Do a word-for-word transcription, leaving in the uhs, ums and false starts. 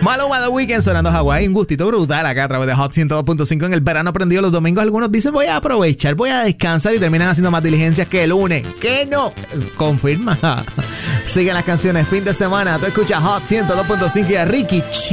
Maluma The Weeknd sonando Hawái. Un gustito brutal acá a través de Hot ciento dos punto cinco en el verano prendido los domingos. Algunos dicen voy a aprovechar, voy a descansar y terminan haciendo más diligencias que el lunes. ¿Qué no? Confirma. Siguen las canciones fin de semana. Tú escuchas Hot ciento dos punto cinco y a Ricky Ch